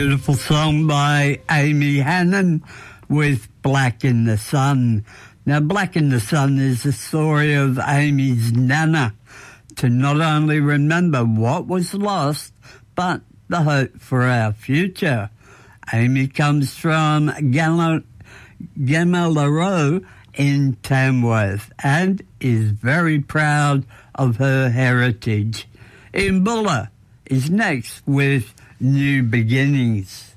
Beautiful song by Amy Hannon with Black in the Sun. Now, Black in the Sun is the story of Amy's nana to not only remember what was lost, but the hope for our future. Amy comes from Gammalero in Tamworth and is very proud of her heritage. Ian Buller is next with New Beginnings.